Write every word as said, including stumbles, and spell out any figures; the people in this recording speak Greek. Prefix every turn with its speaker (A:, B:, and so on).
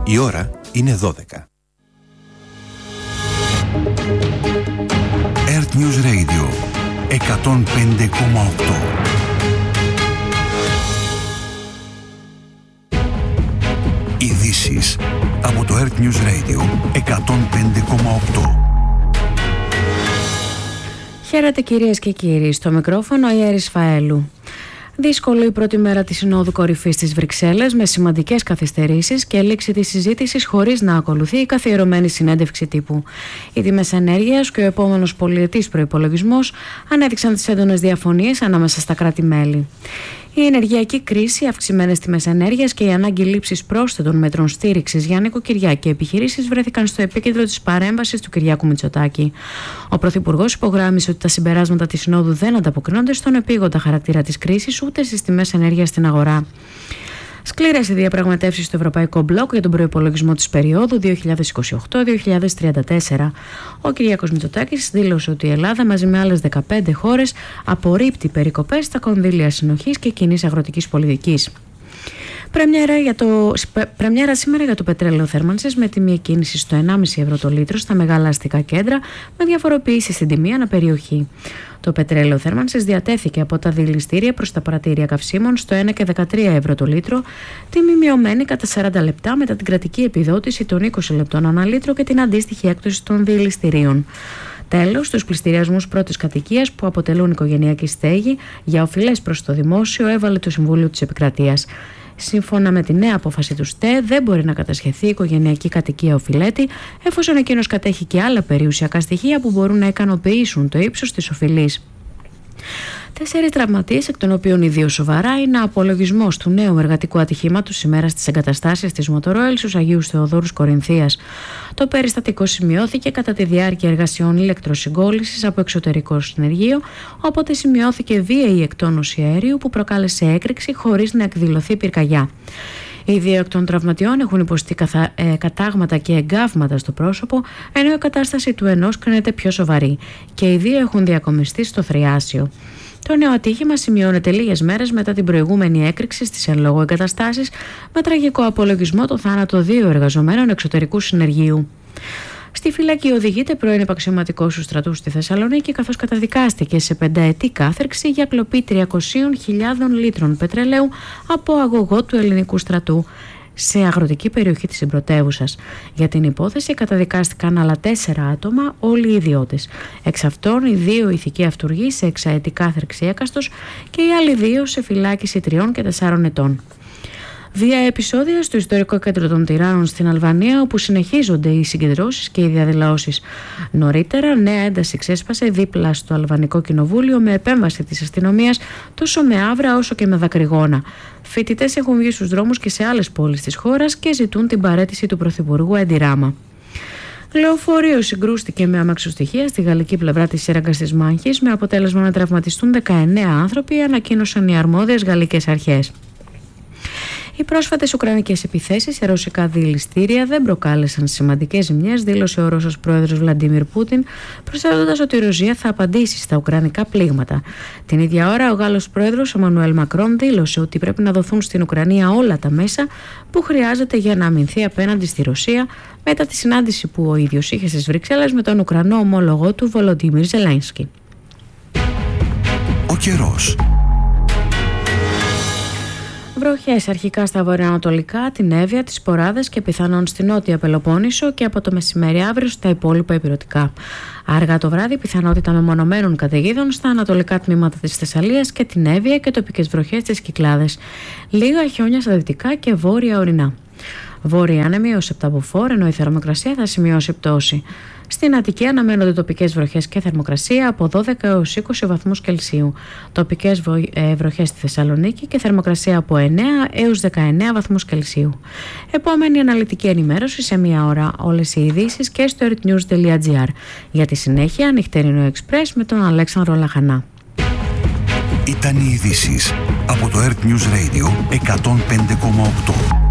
A: Η ώρα είναι δώδεκα. Earth News Radio εκατόν πέντε κόμμα οκτώ. Ειδήσεις από το Earth News Radio εκατόν πέντε κόμμα οκτώ.
B: Χαίρετε κυρίες και κύριοι, στο μικρόφωνο η Έρης Φαέλου. Δύσκολη η πρώτη μέρα της Συνόδου Κορυφής στις Βρυξέλλες, με σημαντικές καθυστερήσεις και λήξη της συζήτησης χωρίς να ακολουθεί η καθιερωμένη συνέντευξη τύπου. Οι τιμές ενέργειας και ο επόμενος πολυετής προϋπολογισμός ανέδειξαν τις έντονες διαφωνίες ανάμεσα στα κράτη-μέλη. Η ενεργειακή κρίση, αυξημένες τιμές ενέργειας και η ανάγκη λήψης πρόσθετων μέτρων στήριξης για νοικοκυριά και επιχειρήσεις βρέθηκαν στο επίκεντρο της παρέμβασης του Κυριάκου Μητσοτάκη. Ο Πρωθυπουργός υπογράμμισε ότι τα συμπεράσματα της Συνόδου δεν ανταποκρίνονται στον επίγοντα χαρακτήρα της κρίσης ούτε στις τιμές ενέργειας στην αγορά. Σκληρές οι διαπραγματεύσεις στο Ευρωπαϊκό Μπλοκ για τον προϋπολογισμό της περίοδου δύο χιλιάδες είκοσι οκτώ με δύο χιλιάδες τριάντα τέσσερα. Ο Κυριάκος Μητσοτάκης δήλωσε ότι η Ελλάδα μαζί με άλλες δεκαπέντε χώρες απορρίπτει περικοπές στα κονδύλια συνοχής και κοινής αγροτικής πολιτικής. Πρεμιέρα, για το, πρεμιέρα σήμερα για το πετρέλαιο θέρμανσης με τιμή εκκίνηση στο ενάμιση ευρώ το λίτρο στα μεγάλα αστικά κέντρα, με διαφοροποίηση στην τιμή ανά περιοχή. Το πετρέλαιο θέρμανσης διατέθηκε από τα δηληστήρια προς τα πρατήρια καυσίμων στο ένα και δεκατρία ευρώ το λίτρο, τιμή μειωμένη κατά σαράντα λεπτά μετά την κρατική επιδότηση των είκοσι λεπτών ανά λίτρο και την αντίστοιχη έκπτωση των δηληστηρίων. Τέλος, στους πληστηριασμούς πρώτης κατοικίας που αποτελούν οικογενειακή στέγη για οφειλές προς το δημόσιο έβαλε το Συμβούλιο της Επικρατείας. Σύμφωνα με τη νέα απόφαση του ΣΤΕ, δεν μπορεί να κατασχεθεί η οικογενειακή κατοικία οφειλέτη, εφόσον εκείνος κατέχει και άλλα περιουσιακά στοιχεία που μπορούν να ικανοποιήσουν το ύψος της οφειλής. Τέσσερις τραυματίες, εκ των οποίων οι δύο σοβαρά, είναι απολογισμός του νέου εργατικού ατυχήματος σήμερα στις εγκαταστάσεις της Μοτορόελ στους Αγίους Θεοδόρους Κορινθίας. Το περιστατικό σημειώθηκε κατά τη διάρκεια εργασιών ηλεκτροσυγκόλλησης από εξωτερικό συνεργείο, όποτε σημειώθηκε βίαιη εκτόνωση αερίου που προκάλεσε έκρηξη χωρίς να εκδηλωθεί πυρκαγιά. Οι δύο εκ των τραυματιών έχουν υποστεί καθα... ε, κατάγματα και εγκάβματα στο πρόσωπο, ενώ η κατάσταση του ενός κρίνεται πιο σοβαρή και οι δύο έχουν διακομιστεί στο θριάσιο. Το νέο ατύχημα σημειώνεται λίγες μέρες μετά την προηγούμενη έκρηξη στις εν λόγω εγκαταστάσεις, με τραγικό απολογισμό το θάνατο δύο εργαζομένων εξωτερικού συνεργείου. Στη φυλακή οδηγείται πρώην επαξιωματικός του στρατού στη Θεσσαλονίκη, καθώς καταδικάστηκε σε πενταετή κάθερξη για κλοπή τριακόσιες χιλιάδες λίτρων πετρελαίου από αγωγό του ελληνικού στρατού σε αγροτική περιοχή της πρωτεύουσας. Για την υπόθεση καταδικάστηκαν άλλα τέσσερα άτομα, όλοι οι ιδιώτες. Εξ αυτών, οι δύο ηθικοί αυτουργοί σε εξαετή κάθερξη έκαστος και οι άλλοι δύο σε φυλάκιση τριών και τεσσάρων ετών. Βία επεισόδια στο ιστορικό κέντρο των Τυράννων στην Αλβανία, όπου συνεχίζονται οι συγκεντρώσεις και οι διαδηλώσεις. Νωρίτερα, νέα ένταση ξέσπασε δίπλα στο Αλβανικό Κοινοβούλιο με επέμβαση της αστυνομίας τόσο με άβρα όσο και με δακρυγόνα. Φοιτητές έχουν βγει στους δρόμους και σε άλλες πόλεις της χώρας και ζητούν την παραίτηση του Πρωθυπουργού Έντι Ράμα. Λεωφορείο συγκρούστηκε με αμαξοστοιχεία στη γαλλική πλευρά της σύραγγας της μάχης, με αποτέλεσμα να τραυματιστούν δεκαεννέα άνθρωποι, ανακοίνωσαν οι αρμόδιες γαλλικές αρχές. Οι πρόσφατες ουκρανικές επιθέσεις σε ρωσικά δηληστήρια δεν προκάλεσαν σημαντικές ζημιές, δήλωσε ο Ρώσος πρόεδρος Βλαντίμιρ Πούτιν, προσθέτοντας ότι η Ρωσία θα απαντήσει στα ουκρανικά πλήγματα. Την ίδια ώρα, ο Γάλλος πρόεδρος Εμμανουέλ Μακρόν δήλωσε ότι πρέπει να δοθούν στην Ουκρανία όλα τα μέσα που χρειάζεται για να αμυνθεί απέναντι στη Ρωσία, μετά τη συνάντηση που ο ίδιος είχε στις Βρυξέλλες με τον Ουκρανό ομόλογό του Βολοντίμιρ Ζελένσκι.
A: Ο καιρός.
B: Βροχές αρχικά στα βορειοανατολικά, την Εύβοια, τις Ποράδες και πιθανόν στη νότια Πελοπόννησο και από το μεσημέρι αύριο στα υπόλοιπα ηπειρωτικά. Αργά το βράδυ, πιθανότητα μεμονωμένων καταιγίδων στα ανατολικά τμήματα της Θεσσαλίας και την Εύβοια και τοπικές βροχές στις Κυκλάδες. Λίγα χιόνια στα δυτικά και βόρεια ορεινά. Βόρεια άνεμη έως επτά μποφόρ, ενώ η θερμοκρασία θα σημειώσει πτώση. Στην Αττική αναμένονται τοπικές βροχές και θερμοκρασία από δώδεκα έως είκοσι βαθμούς Κελσίου. Τοπικές βροχές στη Θεσσαλονίκη και θερμοκρασία από εννέα έως δεκαεννέα βαθμούς Κελσίου. Επόμενη αναλυτική ενημέρωση σε μία ώρα. Όλες οι ειδήσεις και στο earthnews τελεία gr. Για τη συνέχεια, νυχτερινό εξπρές με τον Αλέξανδρο Λαχανά.
A: Ήταν οι ειδήσεις από το Earth News Radio εκατόν πέντε κόμμα οκτώ.